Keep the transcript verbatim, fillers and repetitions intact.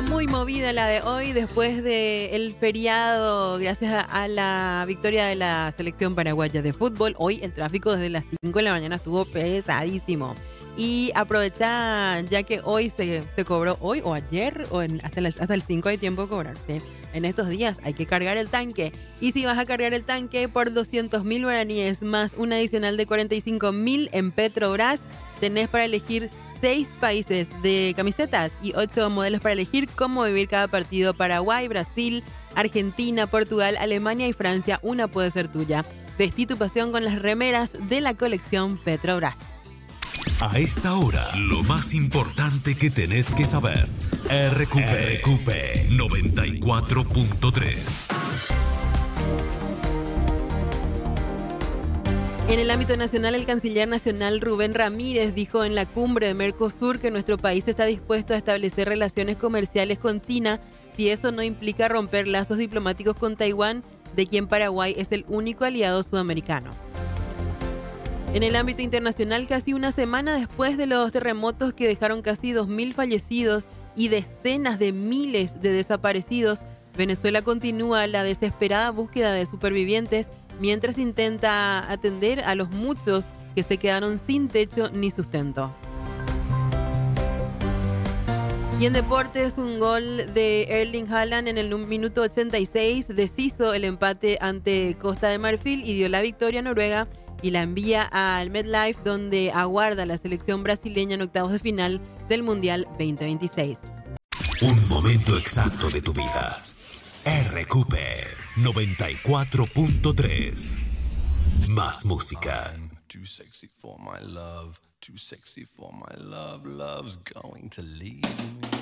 muy movida la de hoy después del feriado, gracias a, a la victoria de la selección paraguaya de fútbol. Hoy el tráfico desde las cinco de la mañana estuvo pesadísimo. Y aprovecha, ya que hoy se, se cobró, hoy o ayer, o en, hasta, las, hasta el cinco hay tiempo de cobrar, ¿sí? En estos días hay que cargar el tanque. Y si vas a cargar el tanque por doscientos mil guaraníes más un adicional de cuarenta y cinco mil en Petrobras, tenés para elegir seis países de camisetas y ocho modelos para elegir cómo vivir cada partido. Paraguay, Brasil, Argentina, Portugal, Alemania y Francia. Una puede ser tuya. Vestí tu pasión con las remeras de la colección Petrobras. A esta hora, lo más importante que tenés que saber. R Q P, R Q P noventa y cuatro punto tres. En el ámbito nacional, el canciller nacional Rubén Ramírez dijo en la cumbre de Mercosur que nuestro país está dispuesto a establecer relaciones comerciales con China si eso no implica romper lazos diplomáticos con Taiwán, de quien Paraguay es el único aliado sudamericano. En el ámbito internacional, casi una semana después de los terremotos que dejaron casi dos mil fallecidos y decenas de miles de desaparecidos, Venezuela continúa la desesperada búsqueda de supervivientes mientras intenta atender a los muchos que se quedaron sin techo ni sustento. Y en deportes, un gol de Erling Haaland en el minuto ochenta y seis deshizo el empate ante Costa de Marfil y dio la victoria a Noruega y la envía al MetLife, donde aguarda la selección brasileña en octavos de final del Mundial veinte veintiséis. Un momento exacto de tu vida. R Q P noventa y cuatro punto tres. Más música. I'm too sexy for my love, too sexy for my love, love's going to leave me.